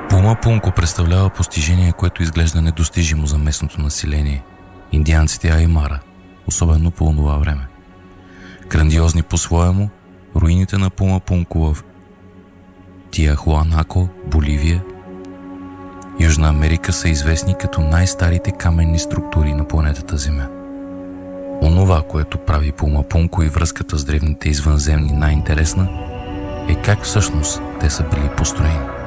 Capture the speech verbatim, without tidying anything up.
Пума-Пунко представлява постижение, което изглежда недостижимо за местното население, индианците Аймара, особено по това време. Грандиозни по-своему, руините на Пума-Пунко в Тиахуанако, Боливия, Южна Америка са известни като най-старите каменни структури на планетата Земя. Онова, което прави Пума-Пунко и връзката с древните извънземни най-интересна, е как всъщност те са били построени.